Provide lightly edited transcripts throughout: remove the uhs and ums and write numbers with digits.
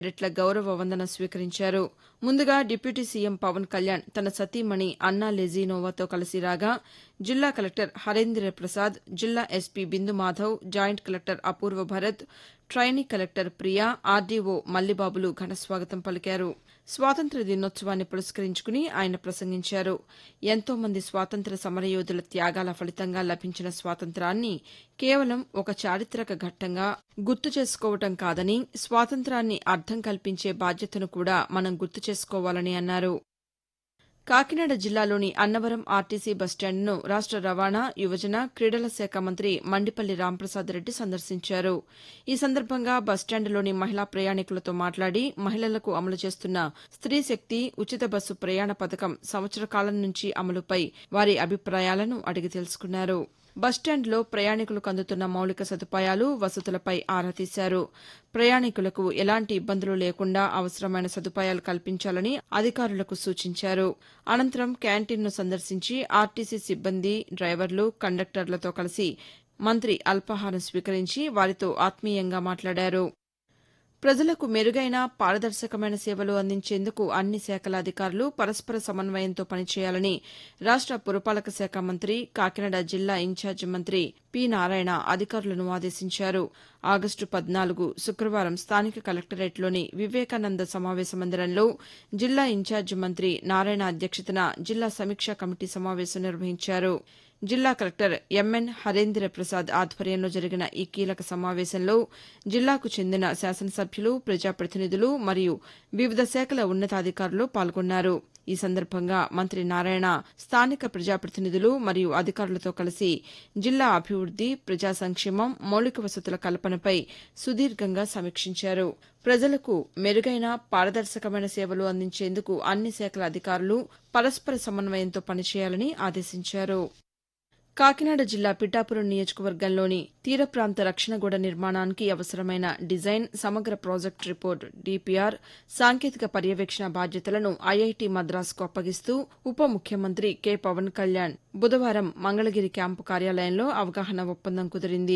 రెట్ల గౌరవ వందనం స్వీకరించారు. ముందుగా డిప్యూటీ సీఎం పవన్ కళ్యాణ్ తన సతీమణి అన్నా లెజీనోవాతో కలిసి రాగా, జిల్లా కలెక్టర్ హరేంద్ర ప్రసాద్, జిల్లా ఎస్పీ బిందు మాధవ్, జాయింట్ కలెక్టర్ అపూర్వ Bharat, trainee collector Priya, RDO మల్లిబాబులు ఘనస్వాగతం పలికారు. స్వాతంత్ర్య దినోత్సవాన్ని పురస్కరించుకుని ఆయన ప్రసంగించారు. ఎంతో మంది స్వాతంత్ర్య సమరయోధుల త్యాగాల ఫలితంగా లభించిన స్వాతంత్ర్యాన్ని కేవలం ఒక చారిత్రక ఘట్టంగా గుర్తు చేసుకోవటం కాదని, స్వాతంత్ర్యాన్ని అర్థం కల్పించే బాధ్యతను కూడా మనం గుర్తు చేసుకోవాలని అన్నారు. కాకినాడ జిల్లాలోని అన్నవరం ఆర్టీసీ బస్టాండ్ను రాష్ట రవాణా, యువజన, క్రీడల శాఖ మంత్రి మండిపల్లి రాంప్రసాద్ రెడ్డి సందర్శించారు. ఈ సందర్భంగా బస్టాండ్లోని మహిళా ప్రయాణికులతో మాట్లాడి, మహిళలకు అమలు చేస్తున్న స్త్రీశక్తి ఉచిత బస్సు ప్రయాణ పథకం సంవత్సర కాలం నుంచి అమలుపై వారి అభిప్రాయాలను అడిగి తెలుసుకున్నారు. బస్టాండ్లో ప్రయాణికులకు అందుతున్న మౌలిక సదుపాయాలు, వసతులపై ఆరా తీశారు. ప్రయాణికులకు ఎలాంటి ఇబ్బందులు లేకుండా అవసరమైన సదుపాయాలు కల్పించాలని అధికారులకు సూచించారు. అనంతరం క్యాంటీన్ను సందర్శించి ఆర్టీసీ సిబ్బంది, డ్రైవర్లు, కండక్టర్లతో కలిసి మంత్రి అల్పాహారం స్వీకరించి వారితో ఆత్మీయంగా మాట్లాడారు. ప్రజలకు మెరుగైన, పారదర్శకమైన సేవలు అందించేందుకు అన్ని శాఖల అధికారులు పరస్పర సమన్వయంతో పనిచేయాలని రాష్ట పురపాలక శాఖ మంత్రి, కాకినాడ జిల్లా ఇన్ఛార్జి మంత్రి పి. నారాయణ అధికారులను ఆదేశించారు. ఆగస్టు 14 శుక్రవారం స్థానిక కలెక్టరేట్లోని వివేకానంద సమావేశ మందిరంలో జిల్లా ఇన్ఛార్జి మంత్రి నారాయణ అధ్యక్షతన జిల్లా సమీక్షా కమిటీ సమావేశం నిర్వహించారు. జిల్లా కలెక్టర్ ఎంఎన్ హరేంద్ర ప్రసాద్ ఆధ్వర్యంలో జరిగిన ఈ కీలక సమావేశంలో జిల్లాకు చెందిన శాసనసభ్యులు, ప్రజాప్రతినిధులు మరియు వివిధ శాఖల ఉన్నతాధికారులు పాల్గొన్నారు. ఈ సందర్భంగా మంత్రి నారాయణ స్థానిక ప్రజాప్రతినిధులు మరియు అధికారులతో కలిసి జిల్లా అభివృద్ది, ప్రజా సంక్షేమం, మౌలిక వసతుల కల్పనపై సుదీర్ఘంగా సమీక్షించారు. ప్రజలకు మెరుగైన, పారదర్శకమైన సేవలు అందించేందుకు అన్ని శాఖల అధికారులు పరస్పర సమన్వయంతో పనిచేయాలని ఆదేశించారు. కాకినాడ జిల్లా పిఠాపురం నియోజకవర్గంలోని తీర ప్రాంత రక్షణ గోడ నిర్మాణానికి అవసరమైన డిజైన్, సమగ్ర ప్రాజెక్టు రిపోర్టు డీపీఆర్, సాంకేతిక పర్యవేక్షణ బాధ్యతలను ఐఐటీ మద్రాసుకు అప్పగిస్తూ ఉప ముఖ్యమంత్రి కె. పవన్ కళ్యాణ్ బుధవారం మంగళగిరి క్యాంపు కార్యాలయంలో అవగాహన ఒప్పందం కుదిరింది.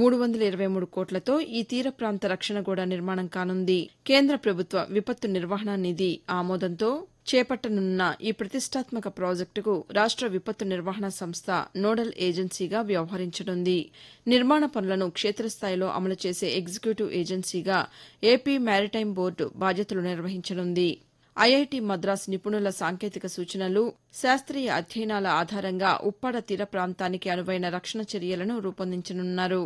323 కోట్లతో ఈ తీర ప్రాంత రక్షణ గోడ నిర్మాణం కానుంది. కేంద్ర ప్రభుత్వ విపత్తు నిర్వహణ నిధి ఆమోదంతో చేపట్టనున్న ఈ ప్రతిష్టాత్మక ప్రాజెక్టుకు రాష్ట విపత్తు నిర్వహణ సంస్థ నోడల్ ఏజెన్సీగా వ్యవహరించనుంది. నిర్మాణ పనులను క్షేత్రస్థాయిలో అమలు చేసే ఎగ్జిక్యూటివ్ ఏజెన్సీగా ఏపీ మారిటైమ్ బోర్డు బాధ్యతలు నిర్వహించనుంది. ఐఐటీ మద్రాస్ నిపుణుల సాంకేతిక సూచనలు, శాస్త్రీయ అధ్యయనాల ఆధారంగా ఉప్పాడ తీర ప్రాంతానికి అనువైన రక్షణ చర్యలను రూపొందించనున్నారు.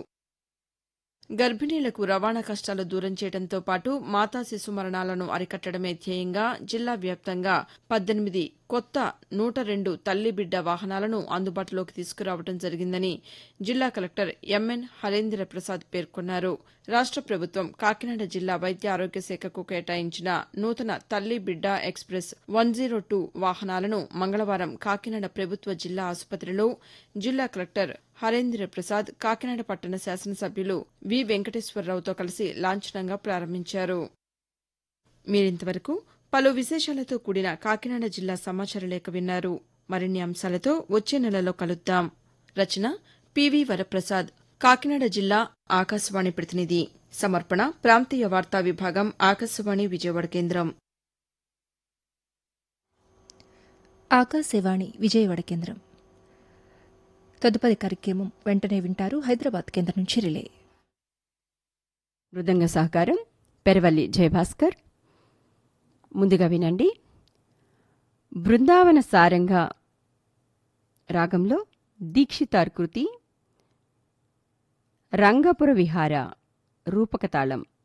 గర్భిణీలకు రవాణా కష్టాలు దూరం చేయడంతో పాటు మాతా శిశు మరణాలను అరికట్టడమే ధ్యేయంగా జిల్లా వ్యాప్తంగా 18 కొత్త 102 తల్లి బిడ్డ వాహనాలను అందుబాటులోకి తీసుకురావడం జరిగిందని జిల్లా కలెక్టర్ ఎంఎన్ హరేంద్ర ప్రసాద్ పేర్కొన్నారు. రాష్ట ప్రభుత్వం కాకినాడ జిల్లా వైద్య ఆరోగ్య శాఖకు కేటాయించిన నూతన తల్లి బిడ్డ ఎక్స్ప్రెస్ 102 వాహనాలను మంగళవారం కాకినాడ ప్రభుత్వ జిల్లా ఆసుపత్రిలో జిల్లా కలెక్టర్ హరేంద్ర ప్రసాద్, కాకినాడ పట్టణ శాసనసభ్యులు వి. వెంకటేశ్వరరావుతో కలిసి లాంఛనంగా ప్రారంభించారు. మీరింతవరకు పలు విశేషాలతో కూడిన కాకినాడ జిల్లా సమాచార లేఖ విన్నారు. మరిన్ని అంశాలతో వచ్చే నెలలో కలుద్దాం. రచన పివి వరప్రసాద్, కాకినాడ జిల్లా ఆకాశవాణి ప్రతినిధి. సమర్పణ ప్రాంతీయ వార్తా విభాగం, ఆకాశవాణి విజయవాడ కేంద్రం. ఆకాశవాణి విజయవాడ కేంద్రం. తదుపరి కార్యక్రమం వెంటనే వింటారు. హైదరాబాద్ కేంద్రం నుంచి రిలే. మృదంగ సహకారం పెరవల్లి జయభాస్కర్. ముందుగా వినండి, బృందావన సారంగ రాగంలో దీక్షితార్ కృతి రంగపుర విహార రూపకతాళం.